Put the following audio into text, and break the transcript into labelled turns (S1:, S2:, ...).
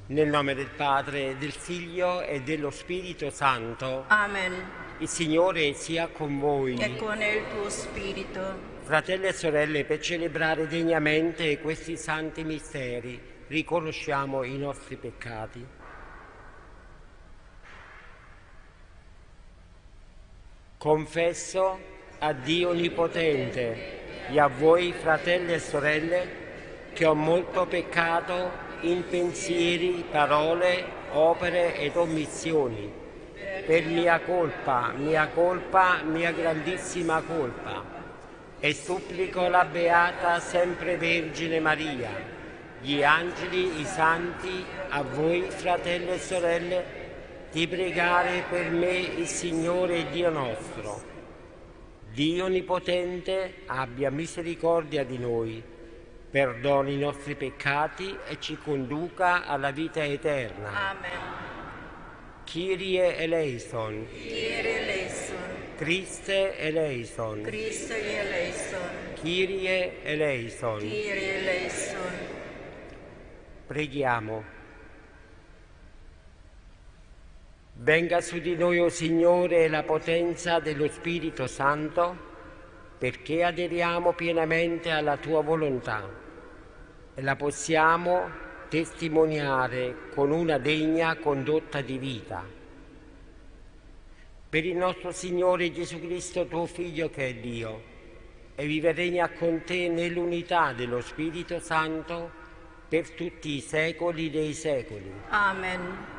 S1: Nel nome del Padre, del Figlio e dello Spirito Santo.
S2: Amen.
S1: Il Signore sia con voi.
S2: E con il tuo spirito.
S1: Fratelli e sorelle, per celebrare degnamente questi santi misteri, riconosciamo i nostri peccati. Confesso a Dio Onnipotente e a voi, fratelli e sorelle, che ho molto peccato in pensieri, parole, opere ed omissioni, per mia colpa, mia grandissima colpa. E supplico la Beata Sempre Vergine Maria, gli angeli, i santi, a voi, fratelli e sorelle, di pregare per me il Signore Dio nostro. Dio Onnipotente abbia misericordia di noi, perdoni i nostri peccati e ci conduca alla vita eterna.
S2: Amen.
S1: Kyrie eleison.
S2: Kyrie eleison.
S1: Christe eleison.
S2: Christe eleison.
S1: Kyrie eleison.
S2: Kyrie eleison.
S1: Preghiamo. Venga su di noi, o Signore, la potenza dello Spirito Santo, perché aderiamo pienamente alla Tua volontà e la possiamo testimoniare con una degna condotta di vita. Per il nostro Signore Gesù Cristo, Tuo Figlio, che è Dio, e vive e regna con Te nell'unità dello Spirito Santo per tutti i secoli dei secoli.
S2: Amen.